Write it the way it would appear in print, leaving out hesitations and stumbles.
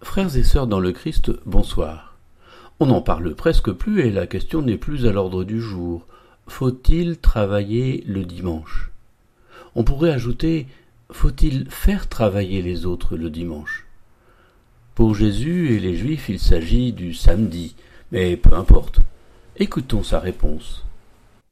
Frères et sœurs dans le Christ, bonsoir. On n'en parle presque plus et la question n'est plus à l'ordre du jour. Faut-il travailler le dimanche? On pourrait ajouter, faut-il faire travailler les autres le dimanche? Pour Jésus et les Juifs, il s'agit du samedi, mais peu importe. Écoutons sa réponse.